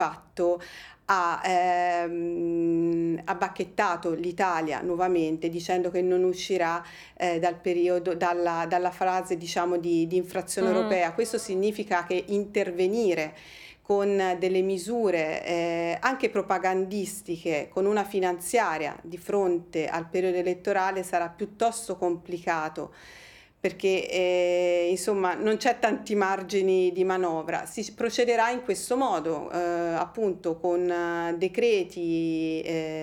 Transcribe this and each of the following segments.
fatto ha bacchettato l'Italia nuovamente dicendo che non uscirà dalla fase diciamo di infrazione Mh-mh. europea. Questo significa che intervenire con delle misure anche propagandistiche, con una finanziaria di fronte al periodo elettorale sarà piuttosto complicato perché insomma non c'è tanti margini di manovra. Si procederà in questo modo, appunto con decreti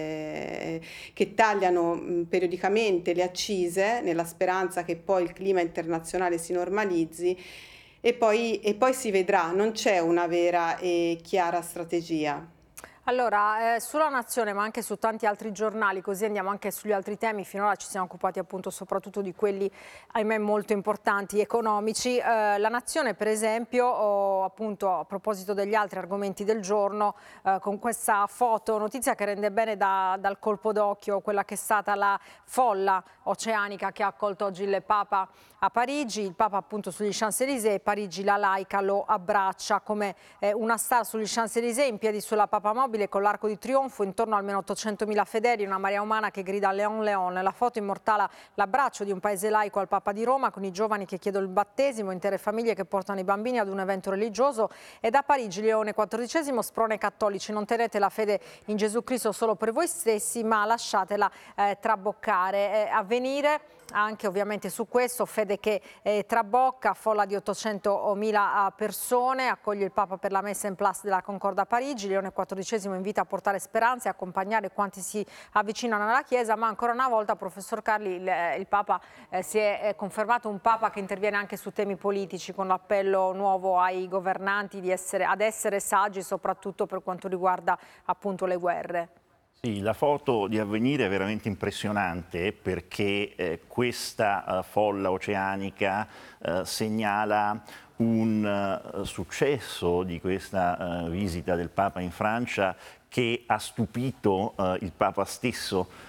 che tagliano periodicamente le accise, nella speranza che poi il clima internazionale si normalizzi e poi si vedrà, non c'è una vera e chiara strategia. Allora, sulla Nazione, ma anche su tanti altri giornali, così andiamo anche sugli altri temi, finora ci siamo occupati appunto soprattutto di quelli, ahimè, molto importanti, economici. La Nazione, per esempio, appunto a proposito degli altri argomenti del giorno, con questa foto, notizia che rende bene dal colpo d'occhio, quella che è stata la folla oceanica che ha accolto oggi il Papa a Parigi, il Papa appunto sugli Champs-Élysées e Parigi la laica lo abbraccia come una star sugli Champs-Élysées in piedi sulla papamobile con l'arco di trionfo, intorno a almeno 800.000 fedeli, una marea umana che grida Leon Leon. La foto immortala l'abbraccio di un paese laico al Papa di Roma con i giovani che chiedono il battesimo, intere famiglie che portano i bambini ad un evento religioso e da Parigi Leone XIV sprona i cattolici: non tenete la fede in Gesù Cristo solo per voi stessi, ma lasciatela traboccare. Avvenire anche ovviamente su questo, fede che trabocca, folla di 800.000 persone, accoglie il Papa per la messa in place della Concordia a Parigi. Leone XIV invita a portare speranze e accompagnare quanti si avvicinano alla Chiesa, ma ancora una volta, professor Carli, il Papa si è confermato un Papa che interviene anche su temi politici, con l'appello nuovo ai governanti ad essere saggi, soprattutto per quanto riguarda appunto le guerre. Sì, la foto di Avvenire è veramente impressionante perché questa folla oceanica segnala un successo di questa visita del Papa in Francia che ha stupito il Papa stesso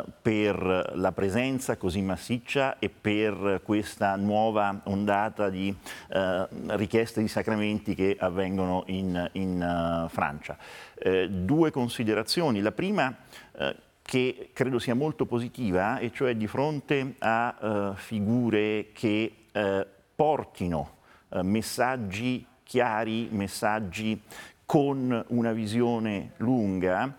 per la presenza così massiccia e per questa nuova ondata di richieste di sacramenti che avvengono in Francia. Due considerazioni. La prima che credo sia molto positiva, e cioè di fronte a figure che portino messaggi chiari, messaggi con una visione lunga,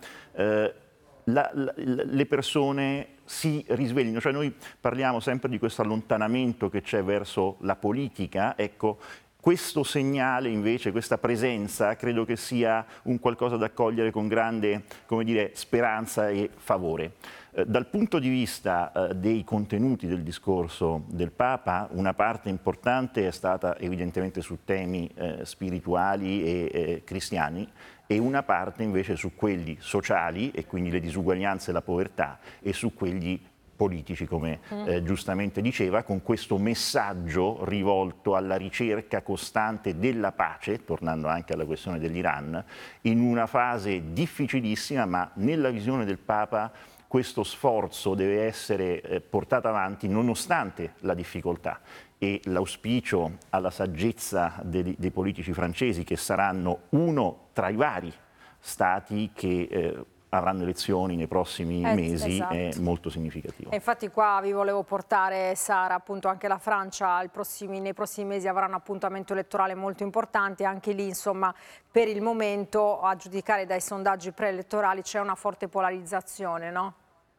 le persone si risveglino. Cioè noi parliamo sempre di questo allontanamento che c'è verso la politica, ecco, questo segnale invece, questa presenza, credo che sia un qualcosa da accogliere con grande, come dire, speranza e favore. Dal punto di vista dei contenuti del discorso del Papa, una parte importante è stata evidentemente su temi spirituali e cristiani, e una parte invece su quelli sociali, e quindi le disuguaglianze e la povertà, e su quelli politici, come giustamente diceva, con questo messaggio rivolto alla ricerca costante della pace, tornando anche alla questione dell'Iran, in una fase difficilissima, ma nella visione del Papa questo sforzo deve essere portato avanti nonostante la difficoltà. E l'auspicio alla saggezza dei politici francesi, che saranno uno tra i vari stati che avranno elezioni nei prossimi mesi, Esatto. è molto significativo. E infatti qua vi volevo portare, Sara, appunto anche la Francia nei prossimi mesi avrà un appuntamento elettorale molto importante, anche lì insomma per il momento, a giudicare dai sondaggi preelettorali, c'è una forte polarizzazione, no?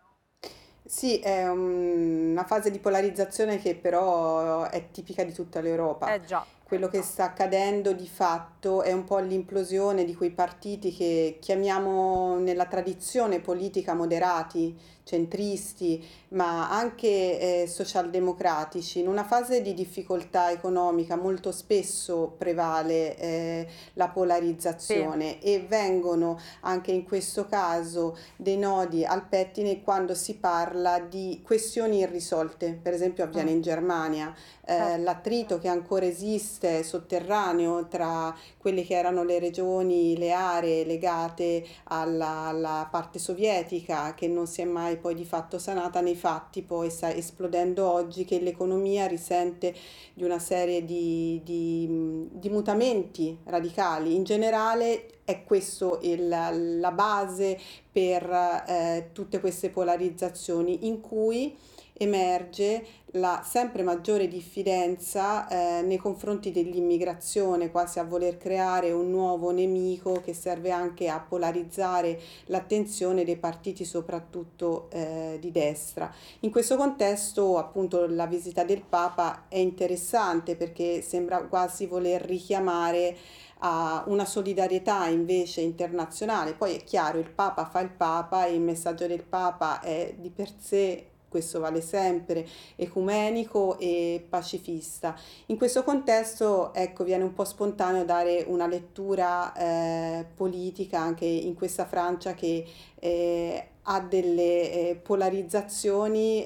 Sì, è una fase di polarizzazione che però è tipica di tutta l'Europa. Già. Quello che sta accadendo di fatto è un po' l'implosione di quei partiti che chiamiamo nella tradizione politica moderati, centristi, ma anche socialdemocratici. In una fase di difficoltà economica molto spesso prevale la Sì. polarizzazione e vengono anche in questo caso dei nodi al pettine quando si parla di questioni irrisolte. Per esempio avviene in Germania, Certo. l'attrito che ancora esiste sotterraneo tra quelle che erano le regioni, le aree legate alla parte sovietica, che non si è mai poi di fatto sanata, nei fatti poi sta esplodendo oggi, che l'economia risente di una serie di mutamenti radicali. In generale è questo la base per tutte queste polarizzazioni in cui emerge la sempre maggiore diffidenza nei confronti dell'immigrazione, quasi a voler creare un nuovo nemico che serve anche a polarizzare l'attenzione dei partiti, soprattutto di destra. In questo contesto, appunto, la visita del Papa è interessante perché sembra quasi voler richiamare a una solidarietà invece internazionale. Poi è chiaro, il Papa fa il Papa e il messaggio del Papa è di per sé, questo vale sempre, ecumenico e pacifista. In questo contesto, ecco, viene un po' spontaneo dare una lettura politica anche in questa Francia che ha delle polarizzazioni,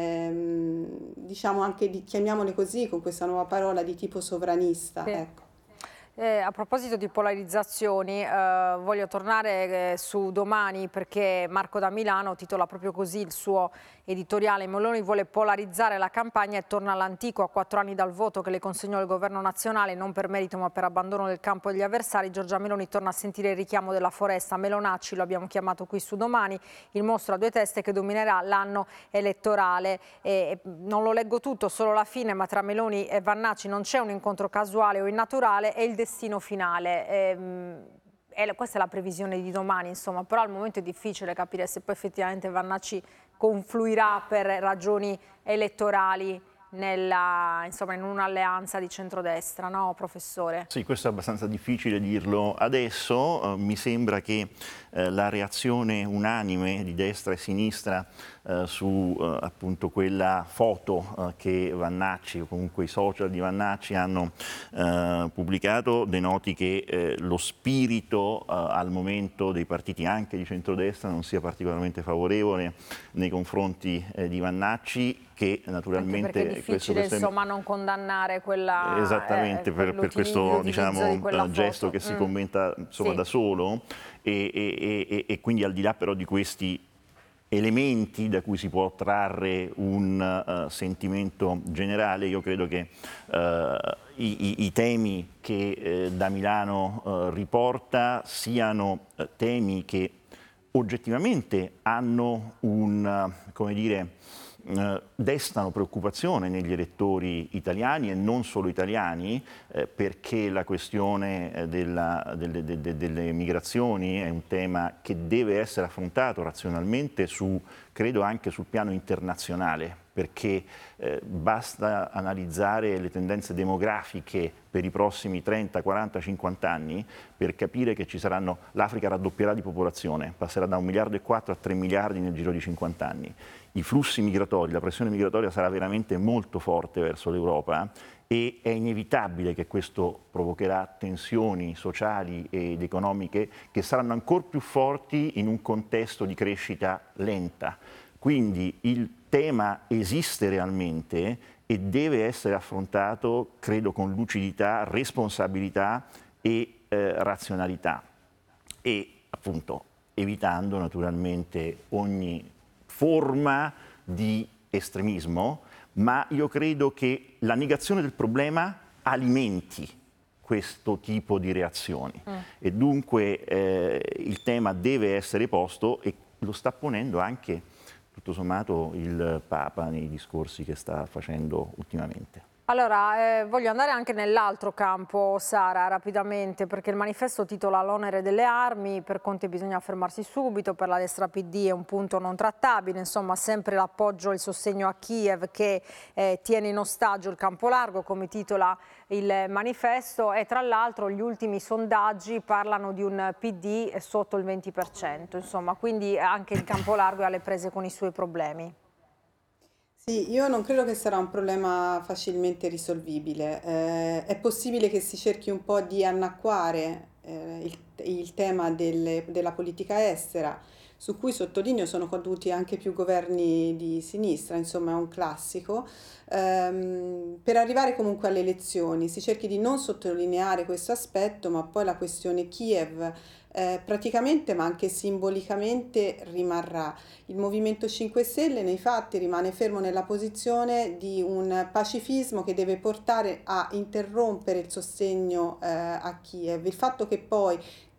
diciamo anche, chiamiamole così, con questa nuova parola di tipo sovranista. Sì. Ecco. A proposito di polarizzazioni, voglio tornare su Domani, perché Marco da Milano titola proprio così il suo editoriale: Meloni vuole polarizzare la campagna e torna all'antico a 4 anni dal voto che le consegnò il governo nazionale, non per merito ma per abbandono del campo degli avversari. Giorgia Meloni torna a sentire il richiamo della foresta. Melonacci lo abbiamo chiamato qui su Domani, il mostro a due teste che dominerà l'anno elettorale. Non lo leggo tutto, solo la fine, ma tra Meloni e Vannacci non c'è un incontro casuale o innaturale, è il destino finale. Questa è la previsione di Domani, insomma, però al momento è difficile capire se poi effettivamente Vannacci confluirà per ragioni elettorali insomma, in un'alleanza di centrodestra, no, professore? Sì, questo è abbastanza difficile dirlo adesso. Mi sembra che la reazione unanime di destra e sinistra su appunto quella foto che Vannacci o comunque i social di Vannacci hanno pubblicato denoti che lo spirito al momento dei partiti anche di centrodestra non sia particolarmente favorevole nei confronti di Vannacci, che naturalmente anche perché è difficile insomma non condannare quella esattamente per questo diciamo gesto che si commenta insomma sì, da solo e quindi al di là però di questi elementi da cui si può trarre un sentimento generale, io credo che i temi che da Milano riporta siano temi che oggettivamente hanno come dire, destano preoccupazione negli elettori italiani e non solo italiani, perché la questione delle migrazioni è un tema che deve essere affrontato razionalmente credo anche sul piano internazionale, perché basta analizzare le tendenze demografiche per i prossimi 30, 40, 50 anni per capire che l'Africa raddoppierà di popolazione, passerà da 1,4 miliardi a 3 miliardi nel giro di 50 anni. I flussi migratori, la pressione migratoria sarà veramente molto forte verso l'Europa e è inevitabile che questo provocherà tensioni sociali ed economiche che saranno ancora più forti in un contesto di crescita lenta. Quindi il tema esiste realmente e deve essere affrontato, credo, con lucidità, responsabilità e razionalità e appunto evitando naturalmente ogni forma di estremismo, ma io credo che la negazione del problema alimenti questo tipo di reazioni e dunque il tema deve essere posto e lo sta ponendo anche tutto sommato il Papa nei discorsi che sta facendo ultimamente. Allora, voglio andare anche nell'altro campo, Sara, rapidamente, perché il manifesto titola L'onere delle armi, per Conte bisogna fermarsi subito, per la destra PD è un punto non trattabile, insomma sempre l'appoggio e il sostegno a Kiev che tiene in ostaggio il campo largo, come titola il manifesto, e tra l'altro gli ultimi sondaggi parlano di un PD sotto il 20%, insomma, quindi anche il campo largo è alle prese con i suoi problemi. Sì, io non credo che sarà un problema facilmente risolvibile. È possibile che si cerchi un po' di annacquare il tema della politica estera, su cui sottolineo sono caduti anche più governi di sinistra, insomma è un classico, per arrivare comunque alle elezioni. Si cerchi di non sottolineare questo aspetto, ma poi la questione Kiev praticamente ma anche simbolicamente rimarrà. Il Movimento 5 Stelle nei fatti rimane fermo nella posizione di un pacifismo che deve portare a interrompere il sostegno a Kiev. Il fatto che poi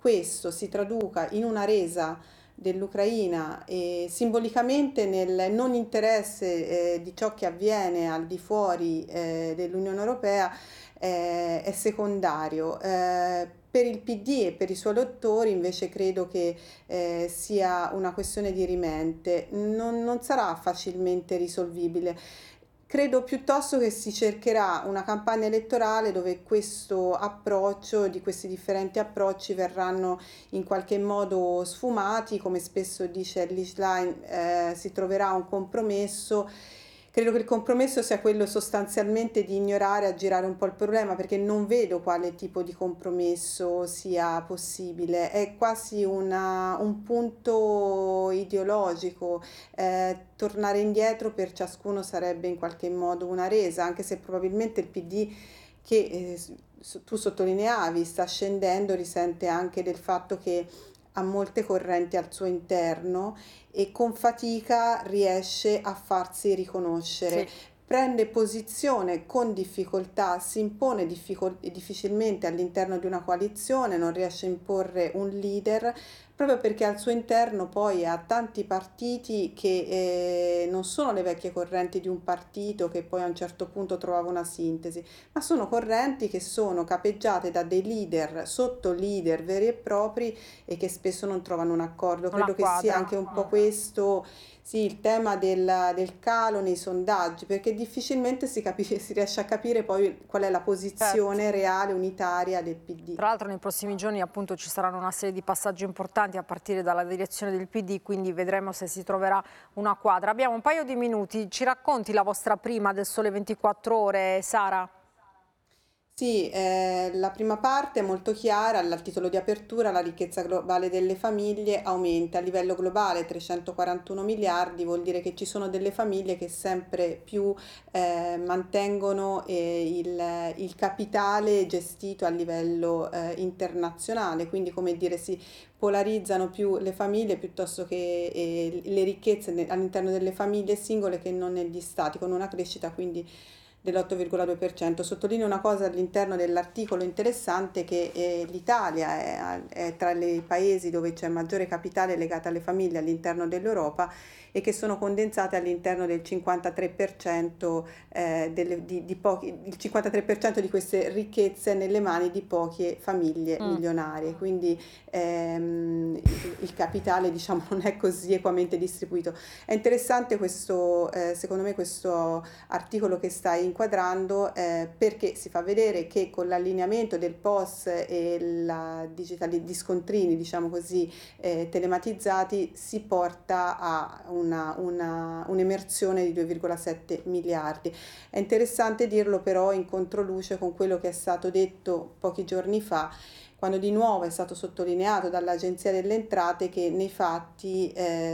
questo si traduca in una resa dell'Ucraina e simbolicamente nel non interesse di ciò che avviene al di fuori dell'Unione Europea è secondario. Per il PD e per i suoi elettori invece credo che sia una questione dirimente, non sarà facilmente risolvibile. Credo piuttosto che si cercherà una campagna elettorale dove questo approccio, di questi differenti approcci verranno in qualche modo sfumati, come spesso dice Elly Schlein, si troverà un compromesso. Credo che il compromesso sia quello sostanzialmente di ignorare, aggirare un po' il problema, perché non vedo quale tipo di compromesso sia possibile. È quasi un punto ideologico. Tornare indietro per ciascuno sarebbe in qualche modo una resa, anche se probabilmente il PD che tu sottolineavi sta scendendo risente anche del fatto che ha molte correnti al suo interno e con fatica riesce a farsi riconoscere. Sì. Prende posizione con difficoltà, si impone difficilmente all'interno di una coalizione, non riesce a imporre un leader, proprio perché al suo interno poi ha tanti partiti che non sono le vecchie correnti di un partito che poi a un certo punto trovava una sintesi, ma sono correnti che sono capeggiate da dei leader, sotto leader veri e propri e che spesso non trovano un accordo. Credo che sia anche un po' questo, sì, il tema del calo nei sondaggi, perché difficilmente si riesce a capire poi qual è la posizione reale, unitaria del PD. Tra l'altro nei prossimi giorni appunto ci saranno una serie di passaggi importanti a partire dalla direzione del PD, quindi vedremo se si troverà una quadra. Abbiamo un paio di minuti, ci racconti la vostra prima del Sole 24 Ore, Sara? Sì, la prima parte è molto chiara, al titolo di apertura la ricchezza globale delle famiglie aumenta a livello globale 341 miliardi, vuol dire che ci sono delle famiglie che sempre più mantengono il capitale gestito a livello internazionale, quindi come dire si polarizzano più le famiglie piuttosto che le ricchezze all'interno delle famiglie singole che non negli stati, con una crescita quindi dell'8,2%. Sottolineo una cosa all'interno dell'articolo interessante che l'Italia è tra i paesi dove c'è maggiore capitale legata alle famiglie all'interno dell'Europa e che sono condensate all'interno del 53% il 53% di queste ricchezze nelle mani di poche famiglie milionarie, quindi il capitale diciamo non è così equamente distribuito. È interessante questo, secondo me questo articolo che stai inquadrando perché si fa vedere che con l'allineamento del POS e gli scontrini diciamo così telematizzati si porta a un'emersione di 2,7 miliardi. È interessante dirlo però in controluce con quello che è stato detto pochi giorni fa, quando di nuovo è stato sottolineato dall'Agenzia delle Entrate che nei fatti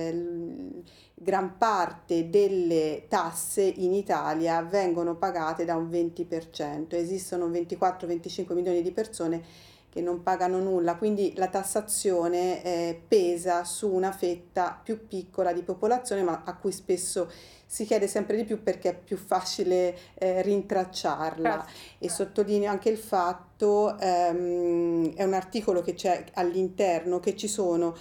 gran parte delle tasse in Italia vengono pagate da un 20%, esistono 24-25 milioni di persone che non pagano nulla, quindi la tassazione pesa su una fetta più piccola di popolazione, ma a cui spesso si chiede sempre di più perché è più facile rintracciarla. E sottolineo anche il fatto, è un articolo che c'è all'interno, che ci sono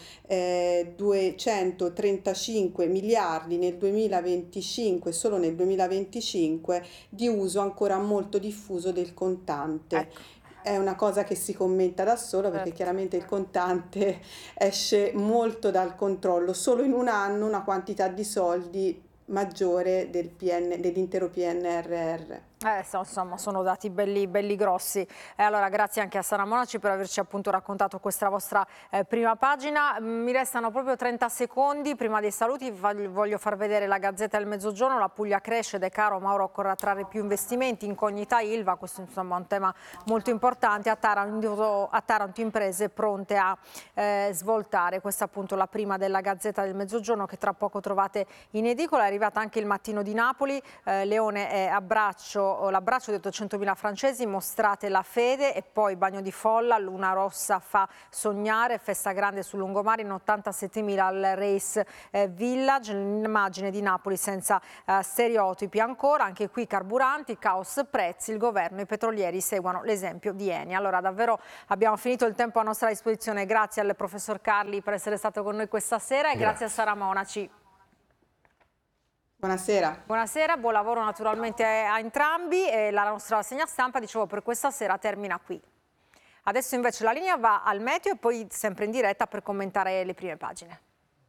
235 miliardi nel 2025, solo nel 2025, di uso ancora molto diffuso del contante. Ecco. È una cosa che si commenta da sola perché chiaramente il contante esce molto dal controllo, solo in un anno una quantità di soldi maggiore dell'intero PNRR. Insomma, sono dati belli grossi. Allora, grazie anche a Sara Monaci per averci appunto raccontato questa vostra prima pagina. Mi restano proprio 30 secondi. Prima dei saluti voglio far vedere la Gazzetta del Mezzogiorno. La Puglia cresce ed è caro, Mauro occorre attrarre più investimenti, incognita Ilva, questo insomma è un tema molto importante. A Taranto imprese pronte a svoltare. Questa appunto la prima della Gazzetta del Mezzogiorno che tra poco trovate in edicola. È arrivata anche il Mattino di Napoli. Leone è a braccio l'abbraccio di 800.000 francesi, mostrate la fede e poi bagno di folla, Luna Rossa fa sognare, festa grande sul lungomare in 87.000 al Race Village, l'immagine di Napoli senza stereotipi ancora, anche qui carburanti, caos prezzi, il governo e i petrolieri seguono l'esempio di Eni. Allora davvero abbiamo finito il tempo a nostra disposizione, grazie al professor Carli per essere stato con noi questa sera e grazie a Sara Monaci. Buonasera. Buonasera, buon lavoro naturalmente a entrambi e la nostra rassegna stampa, dicevo, per questa sera termina qui. Adesso invece la linea va al meteo e poi sempre in diretta per commentare le prime pagine.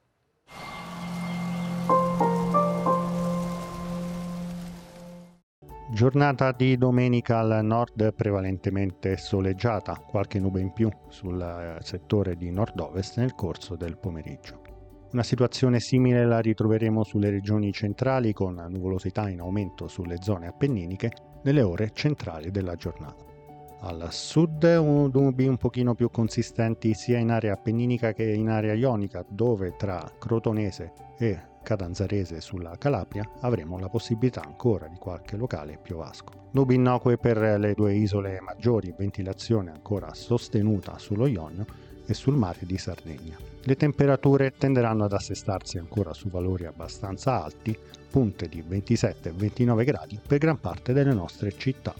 Giornata di domenica al nord prevalentemente soleggiata, qualche nube in più sul settore di nord-ovest nel corso del pomeriggio. Una situazione simile la ritroveremo sulle regioni centrali con nuvolosità in aumento sulle zone appenniniche nelle ore centrali della giornata. Al sud nubi un pochino più consistenti sia in area appenninica che in area ionica, dove tra Crotonese e Catanzarese sulla Calabria avremo la possibilità ancora di qualche locale piovasco. Nubi innocue per le due isole maggiori, ventilazione ancora sostenuta sullo Ionio e sul mare di Sardegna. Le temperature tenderanno ad assestarsi ancora su valori abbastanza alti, punte di 27-29 gradi per gran parte delle nostre città.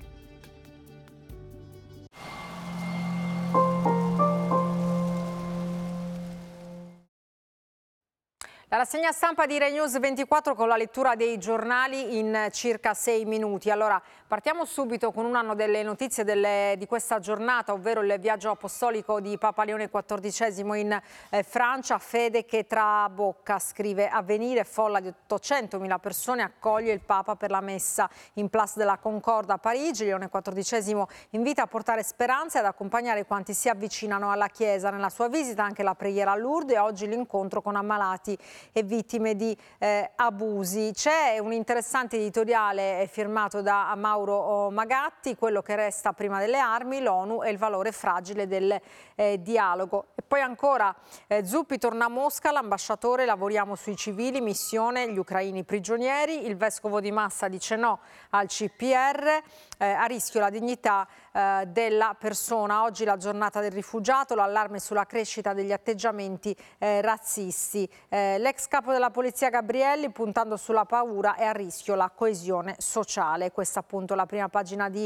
La rassegna stampa di Rai News 24 con la lettura dei giornali in circa 6 minuti. Allora, partiamo subito con una delle notizie di questa giornata, ovvero il viaggio apostolico di Papa Leone XIV in Francia. Fede che trabocca, scrive Avvenire, folla di 800.000 persone accoglie il Papa per la messa in Place de la Concorde a Parigi. Leone XIV invita a portare speranza e ad accompagnare quanti si avvicinano alla Chiesa. Nella sua visita anche la preghiera a Lourdes e oggi l'incontro con ammalati e vittime di abusi. C'è un interessante editoriale firmato da Mauro Magatti, quello che resta prima delle armi, l'ONU e il valore fragile del dialogo. E poi ancora Zuppi torna a Mosca, l'ambasciatore, lavoriamo sui civili, missione, gli ucraini prigionieri, il vescovo di Massa dice no al CPR, a rischio la dignità della persona. Oggi la giornata del rifugiato, l'allarme sulla crescita degli atteggiamenti razzisti. L'ex capo della polizia Gabrielli, puntando sulla paura, è a rischio la coesione sociale. Questa appunto la prima pagina di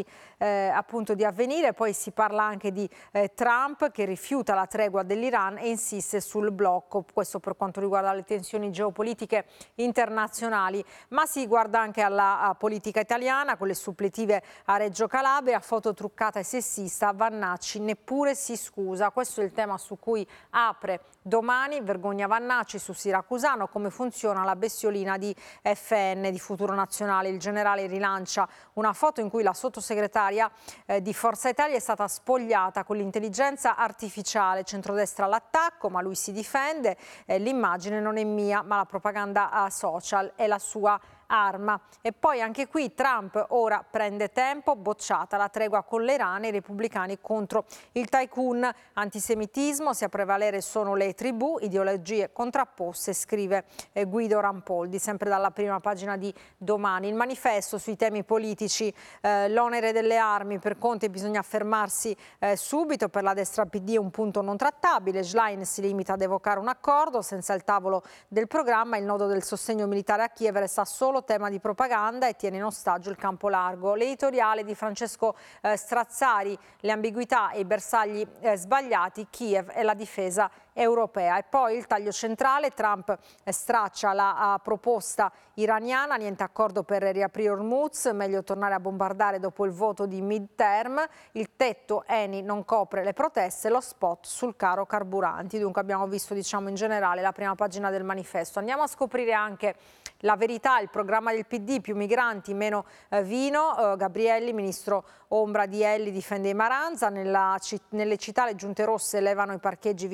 Avvenire. Poi si parla anche di Trump che rifiuta la tregua dell'Iran e insiste sul blocco. Questo per quanto riguarda le tensioni geopolitiche internazionali. Ma si guarda anche alla politica italiana con le suppletive a Reggio Calabria, foto truccata e sessista, Vannacci neppure si scusa. Questo è il tema su cui apre domani, vergogna Vannacci su Siracusano, come funziona la bestiolina di FN, di Futuro Nazionale. Il generale rilancia una foto in cui la sottosegretaria di Forza Italia è stata spogliata con l'intelligenza artificiale, centrodestra all'attacco, ma lui si difende, l'immagine non è mia, ma la propaganda social è la sua arma. E poi anche qui Trump ora prende tempo, bocciata la tregua con l'Iran e i repubblicani contro il tycoon, antisemitismo, se a prevalere sono le tribù, ideologie contrapposte, scrive Guido Rampoldi, sempre dalla prima pagina di Domani. Il manifesto sui temi politici, l'onere delle armi, per Conte bisogna fermarsi subito, per la destra PD è un punto non trattabile, Schlein si limita ad evocare un accordo senza il tavolo del programma, il nodo del sostegno militare a Kiev resta solo tema di propaganda e tiene in ostaggio il campo largo. L'editoriale di Francesco Strazzari, le ambiguità e i bersagli sbagliati, Kiev e la difesa europea. E poi il taglio centrale, Trump straccia la proposta iraniana, niente accordo per riaprire Hormuz, meglio tornare a bombardare dopo il voto di midterm, il tetto Eni non copre le proteste, lo spot sul caro carburanti. Dunque abbiamo visto in generale la prima pagina del manifesto. Andiamo a scoprire anche la verità, il programma del PD, più migranti, meno vino. Gabrielli, ministro ombra di Elli, difende i Maranza. Nelle città le giunte rosse levano i parcheggi vicino a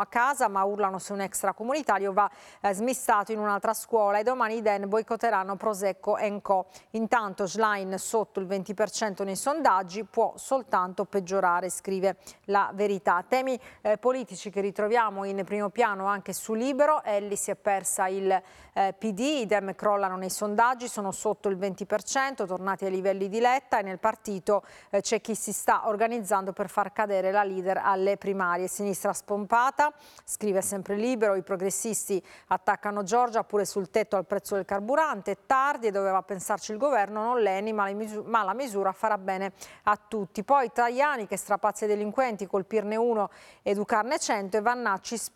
casa, ma urlano se un extracomunitario va smistato in un'altra scuola, e domani i Den boicotteranno Prosecco & Co. Intanto Schlein sotto il 20% nei sondaggi, può soltanto peggiorare, scrive La Verità. Temi politici che ritroviamo in primo piano anche su Libero. Elli si è persa il PD, i Dem crollano nei sondaggi, sono sotto il 20%, tornati ai livelli di Letta, e nel partito c'è chi si sta organizzando per far cadere la leader alle primarie. Sinistra spompata, scrive sempre Libero, i progressisti attaccano Giorgia pure sul tetto al prezzo del carburante, tardi e doveva pensarci il governo, non l'ENI, ma la misura farà bene a tutti. Poi Tajani che strapazza i delinquenti, colpirne uno, educarne 100, e Vannacci